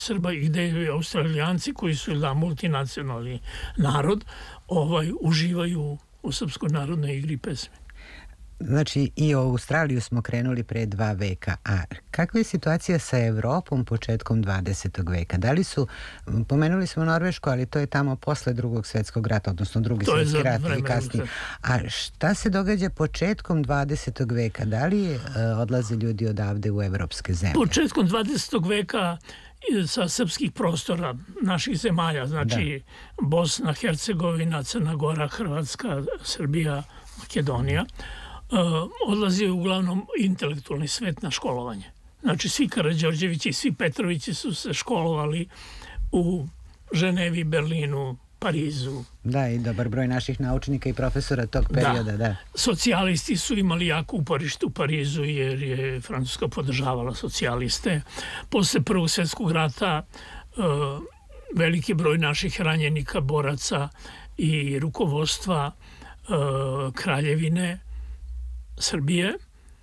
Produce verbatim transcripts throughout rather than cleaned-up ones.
Srba i gde Australijanci koji su da, multinacionalni narod ovaj, uživaju u Srpskoj narodnoj igri i pesmi. Znači, i u Australiju smo krenuli pre dva veka. A kakva je situacija sa Evropom početkom dvadesetog veka? Da li su, pomenuli smo Norvešku, ali to je tamo posle drugog svetskog rata, odnosno drugi svetski rat i kasnije. A šta se događa početkom dvadesetog veka? Da li uh, odlaze ljudi odavde u evropske zemlje? Početkom dvadesetog veka sa srpskih prostora naših zemalja, znači da. Bosna, Hercegovina, Crna Gora, Hrvatska, Srbija, Makedonija, Uh, odlazi uglavnom intelektualni svet na školovanje. Znači, svi Karađorđevići, svi Petrovići su se školovali u Ženevi, Berlinu, Parizu. Da, i dobar broj naših naučnika i profesora tog perioda, da. da. Socijalisti su imali jako uporište u Parizu jer je Francuska podržavala socijaliste. Posle Prvog svjetskog rata uh, veliki broj naših ranjenika, boraca i rukovodstva uh, Kraljevine Srbije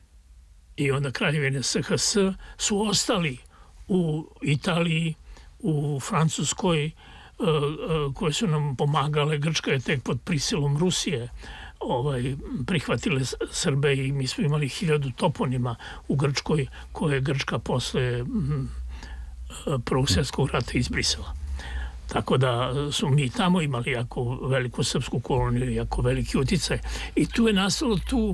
i onda Kraljevine S H S su ostali u Italiji, u Francuskoj, koje su nam pomagale. Grčka je tek pod prisilom Rusije ovaj, prihvatile Srbe i mi smo imali hiljadu toponima u Grčkoj koje je Grčka posle Prvog svjetskog rata izbrisala. Tako da su mi tamo imali jako veliku srpsku koloniju, jako veliki uticaj. I tu je nastalo tu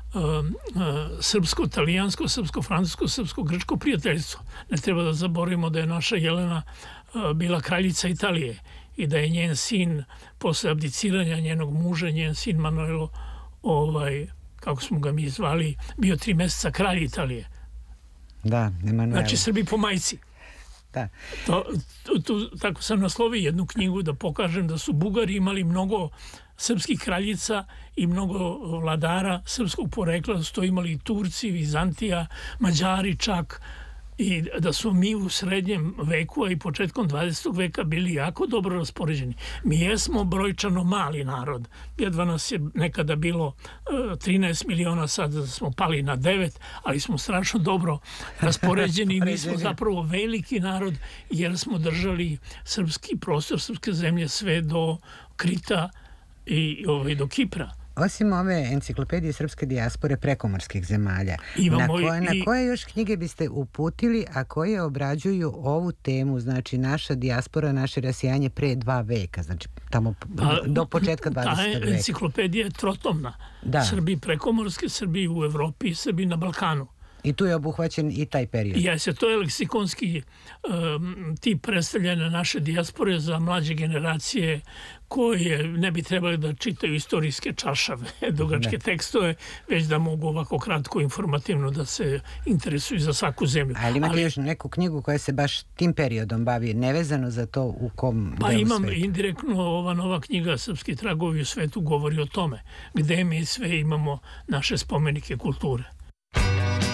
srpsko-talijansko, srpsko-francusko, srpsko-grčko prijateljstvo. Ne treba da zaboravimo da je naša Jelena bila kraljica Italije i da je njen sin, posle abdiciranja njenog muža, njen sin Manuelo, ovaj, kako smo ga mi zvali, bio tri meseca kralj Italije. Da, Emanuele. Znači Srbi po majci. Da. To, to, to, tako sam naslovio jednu knjigu da pokažem da su Bugari imali mnogo srpskih kraljica i mnogo vladara srpskog porekla, da su to imali i Turci, Vizantija, Mađari čak, i da su mi u srednjem veku, a i početkom dvadesetog veka bili jako dobro raspoređeni. Mi jesmo brojčano mali narod. Jedva nas je nekada bilo trinaest miliona, sad smo pali na devet, ali smo strašno dobro raspoređeni i mi smo zapravo veliki narod jer smo držali srpski prostor, srpske zemlje sve do Krita i ovaj, do Kipra. Osim ove enciklopedije srpske dijaspore prekomorskih zemalja, Imamo na, koje, i, na koje još knjige biste uputili, a koje obrađuju ovu temu, znači naša dijaspora, naše rasijanje pre dva veka, znači tamo da, do početka dvadesetog veka. Ta enciklopedija je trotomna. Da. Srbi prekomorske, Srbi u Evropi i Srbi na Balkanu. I tu je obuhvaćen i taj period. Jeste, to je leksikonski um, tip predstavljanja naše dijaspore za mlađe generacije koje ne bi trebali da čitaju istorijske čašave, dugačke tekstove, već da mogu ovako kratko informativno da se interesuju za svaku zemlju. Ali imate Ali, još neku knjigu koja se baš tim periodom bavi, nevezano za to u kom pa delu imam sveta? Indirektno ova nova knjiga Srpski tragovi u svetu govori o tome, gde mi sve imamo naše spomenike kulture.